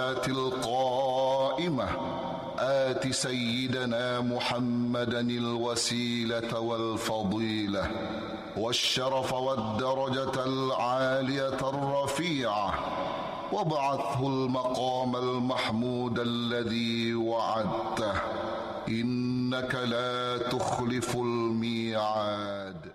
القائمة آت سيدنا محمدا الوسيلة والفضيلة والشرف والدرجة العالية الرفيعة، وابعثه المقام المحمود الذي وعدته، إنك لا تخلف الميعاد.